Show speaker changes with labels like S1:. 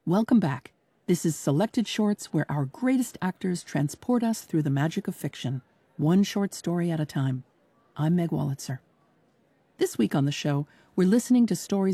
S1: Welcome back. This is Selected Shorts, where our greatest actors transport us through the magic of fiction, one short story at a time. I'm Meg Wolitzer. This week on the show, we're listening to stories